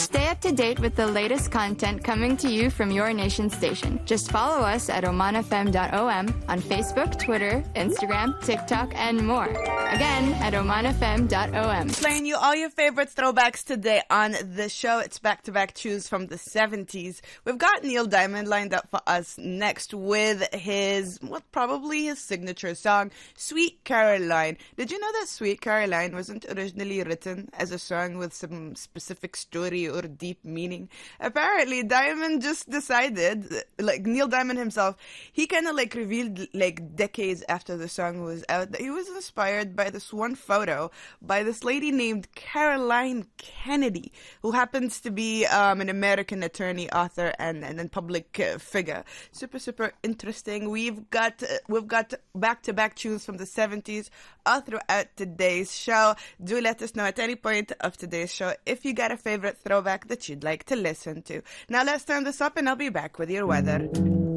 Stay up to date with the latest content coming to you from your nation station. Just follow us at omanfm.om on Facebook, Twitter, Instagram, TikTok, and more. Again, at omanfm.om. Playing you all your favorite throwbacks today on the show. It's back-to-back tunes from the 70s. We've got Neil Diamond lined up for us next with his, probably his signature song, Sweet Caroline. Did you know that Sweet Caroline wasn't originally written as a song with some specific story or deep meaning? Apparently, Diamond just decided, like Neil Diamond himself, he kind of like revealed like decades after the song was out that he was inspired by this one photo by this lady named Caroline Kennedy, who happens to be an American attorney, author, and public figure. Super interesting. We've got back-to-back tunes from the 70s all throughout today's show. Do let us know at any point of today's show if you got a favorite throwback that you'd like to listen to. Now let's turn this up and I'll be back with your weather.